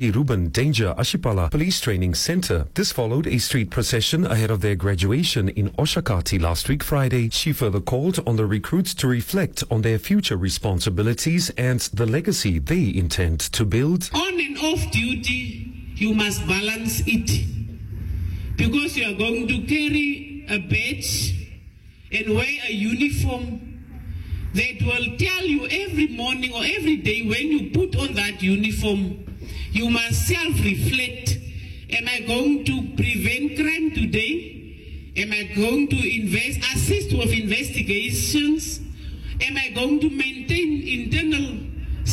Ruben Danger Ashipala Police Training Center. This followed a street procession ahead of their graduation in Oshakati last week Friday. She further called on the recruits to reflect on their future responsibilities and the legacy they intend to build. On and off duty, you must balance it, because you are going to carry a badge and wear a uniform that will tell you every morning or every day when you put on that uniform, you must self-reflect. Am I going to prevent crime today? Am I going to assist with investigations? Am I going to maintain internal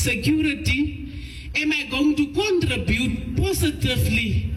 security? Am I going to contribute positively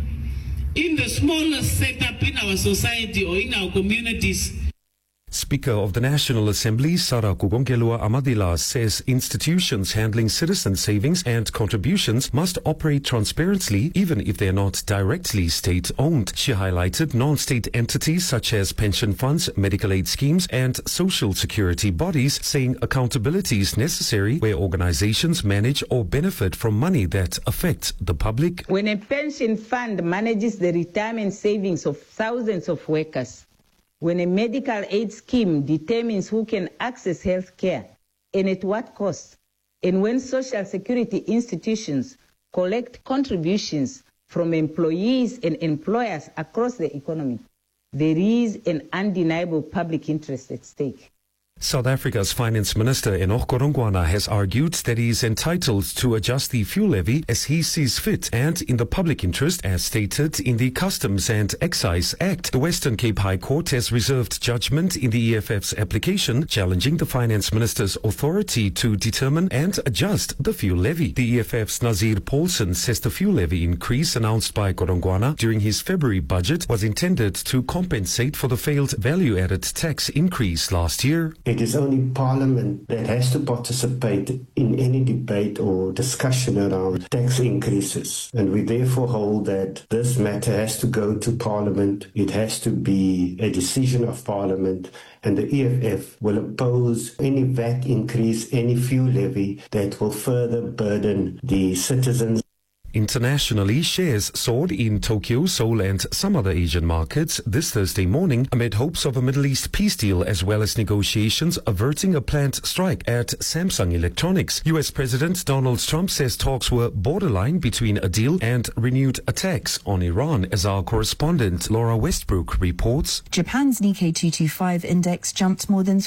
in the smallest setup in our society or in our communities? Speaker of the National Assembly, Sarah Kugongelua Amadila, says institutions handling citizen savings and contributions must operate transparently even if they are not directly state-owned. She highlighted non-state entities such as pension funds, medical aid schemes and social security bodies, saying accountability is necessary where organizations manage or benefit from money that affect the public. When a pension fund manages the retirement savings of thousands of workers, when a medical aid scheme determines who can access health care and at what cost, and when social security institutions collect contributions from employees and employers across the economy, there is an undeniable public interest at stake. South Africa's Finance Minister Enoch Godongwana has argued that he is entitled to adjust the fuel levy as he sees fit and in the public interest as stated in the Customs and Excise Act. The Western Cape High Court has reserved judgment in the EFF's application challenging the Finance Minister's authority to determine and adjust the fuel levy. The EFF's Nazir Paulson says the fuel levy increase announced by Godongwana during his February budget was intended to compensate for the failed value-added tax increase last year. It is only Parliament that has to participate in any debate or discussion around tax increases. And we therefore hold that this matter has to go to Parliament. It has to be a decision of Parliament. And the EFF will oppose any VAT increase, any fuel levy that will further burden the citizens. Internationally, shares soared in Tokyo, Seoul and some other Asian markets this Thursday morning amid hopes of a Middle East peace deal as well as negotiations averting a planned strike at Samsung Electronics. US President Donald Trump says talks were borderline between a deal and renewed attacks on Iran, as our correspondent Laura Westbrook reports. Japan's Nikkei 225 index jumped more than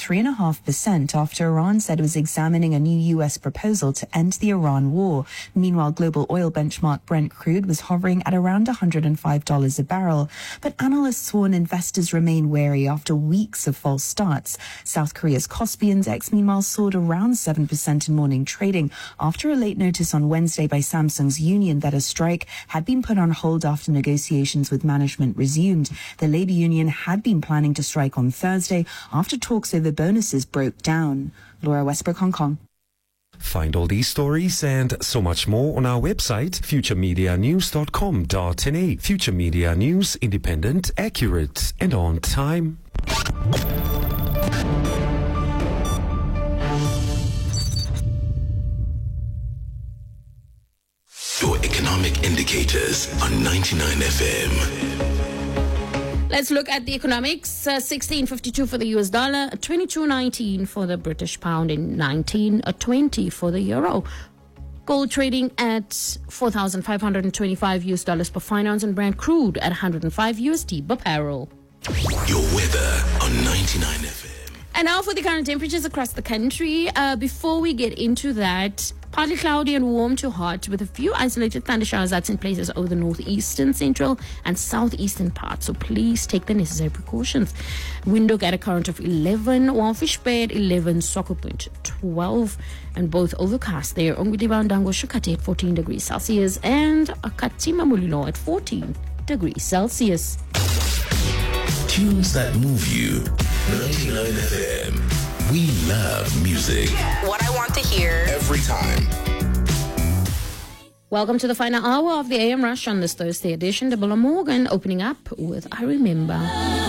3.5% after Iran said it was examining a new US proposal to end the Iran war. Meanwhile, global oil benchmark Brent crude was hovering at around $105 a barrel. But analysts warn investors remain wary after weeks of false starts. South Korea's Kospi index, meanwhile, soared around 7% in morning trading after a late notice on Wednesday by Samsung's union that a strike had been put on hold after negotiations with management resumed. The labor union had been planning to strike on Thursday after talks over bonuses broke down. Laura Westbrook, Hong Kong. Find all these stories and so much more on our website, futuremedianews.com.na. Future Media News, independent, accurate, and on time. Your economic indicators on 99 FM. Let's look at the economics. 16.52 for the US dollar, 22.19 for the British pound, and 19.20 for the euro. Gold trading at $4,525 per fine ounce, and Brent crude at $105 per barrel. Your weather on 99 FM. And now for the current temperatures across the country. Before we get into that, partly cloudy and warm to hot with a few isolated thunder showers that's in places over the northeastern, central and southeastern parts. So please take the necessary precautions. Windhoek at a current of 11, while Fish Bay at 11, Soccer Point 12, and both overcast there. Ongwediba and Dango Shukati at 14 degrees Celsius and Katima Mulilo at 14 degrees Celsius. Tunes that move you. 99 FM. We love music. What I want to hear Every time. Welcome to the final hour of the AM Rush on this Thursday edition. Deborah Morgan opening up with I Remember.